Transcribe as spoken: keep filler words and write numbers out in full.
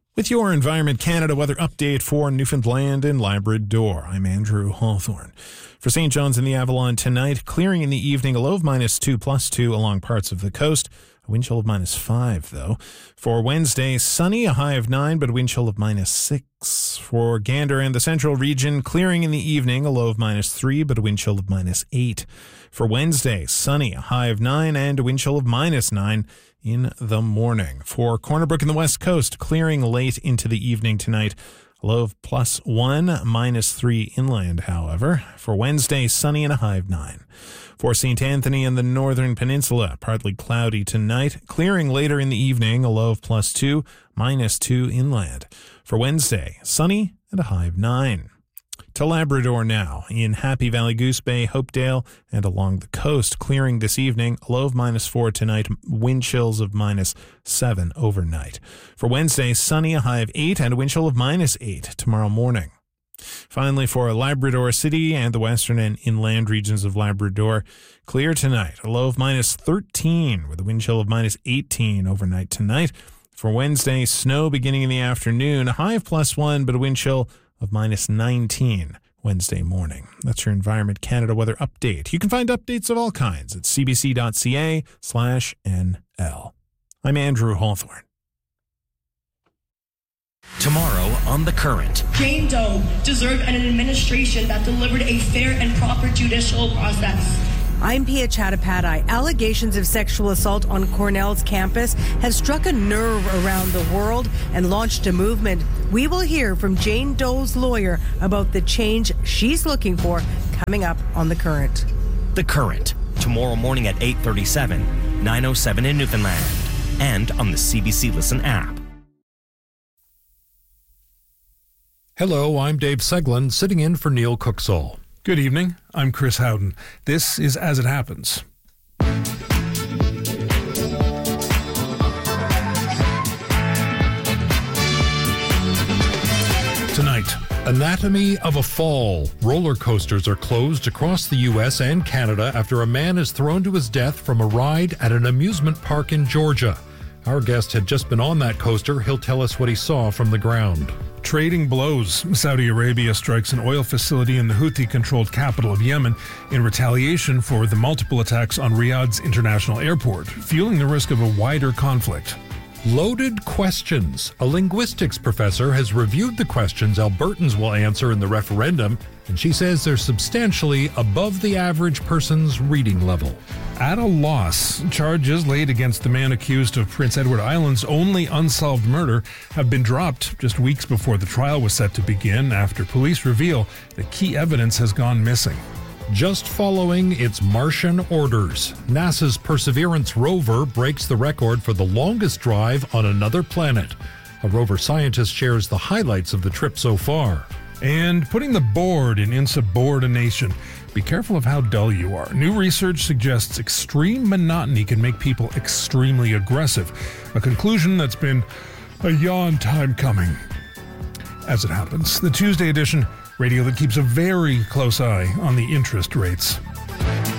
With your Environment Canada weather update for Newfoundland and Labrador, I'm Andrew Hawthorne. For Saint John's and the Avalon tonight, clearing in the evening, a low of minus two plus two along parts of the coast. A wind chill of minus five, though. For Wednesday, sunny, a high of nine, but a wind chill of minus six. For Gander and the central region, clearing in the evening, a low of minus three, but a wind chill of minus eight. For Wednesday, sunny, a high of nine, and a wind chill of minus nine in the morning. For Corner Brook and the West Coast, clearing late into the evening tonight. A low of plus one, minus three inland, however. For Wednesday, sunny and a high of nine. For Saint Anthony and the Northern Peninsula, partly cloudy tonight. Clearing later in the evening, a low of plus two, minus two inland. For Wednesday, sunny and a high of nine. To Labrador now, in Happy Valley, Goose Bay, Hopedale, and along the coast. Clearing this evening, a low of minus four tonight, wind chills of minus seven overnight. For Wednesday, sunny, a high of eight, and a wind chill of minus eight tomorrow morning. Finally, for Labrador City and the western and inland regions of Labrador, clear tonight, a low of minus thirteen, with a wind chill of minus eighteen overnight tonight. For Wednesday, snow beginning in the afternoon, a high of plus one, but a wind chill of minus nineteen Wednesday morning. That's your Environment Canada weather update. You can find updates of all kinds at cbc.ca slash NL. I'm Andrew Hawthorne. Tomorrow on The Current. Jane Doe deserved an administration that delivered a fair and proper judicial process. I'm Pia Chattopadhyay. Allegations of sexual assault on Cornell's campus have struck a nerve around the world and launched a movement. We will hear from Jane Doe's lawyer about the change she's looking for coming up on The Current. The Current, tomorrow morning at eight thirty-seven, nine oh seven in Newfoundland, and on the C B C Listen app. Hello, I'm Dave Seglin, sitting in for Neil Cooksall. Good evening. I'm Chris Howden. This is As It Happens. Tonight, Anatomy of a Fall. Roller coasters are closed across the U S and Canada after a man is thrown to his death from a ride at an amusement park in Georgia. Our guest had just been on that coaster. He'll tell us what he saw from the ground. Trading blows. Saudi Arabia strikes an oil facility in the Houthi-controlled capital of Yemen in retaliation for the multiple attacks on Riyadh's international airport, fueling the risk of a wider conflict. Loaded questions. A linguistics professor has reviewed the questions Albertans will answer in the referendum, and she says they're substantially above the average person's reading level. At a loss, charges laid against the man accused of Prince Edward Island's only unsolved murder have been dropped just weeks before the trial was set to begin after police reveal that key evidence has gone missing. Just following its Martian orders, NASA's Perseverance rover breaks the record for the longest drive on another planet. A rover scientist shares the highlights of the trip so far. And putting the board in insubordination. Be careful of how dull you are. New research suggests extreme monotony can make people extremely aggressive. A conclusion that's been a yawn time coming. As it happens, the Tuesday edition, radio that keeps a very close eye on the interest rates.